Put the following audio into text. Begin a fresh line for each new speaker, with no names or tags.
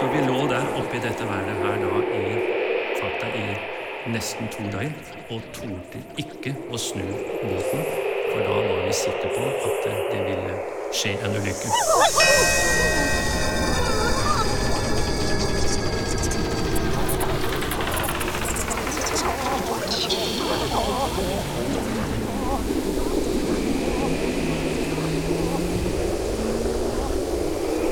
Så vi lå der oppe i dette været her da i nesten 2 døgn, og torde ikke å snu båten, for da var vi sikre på at det ville skje en ulykke.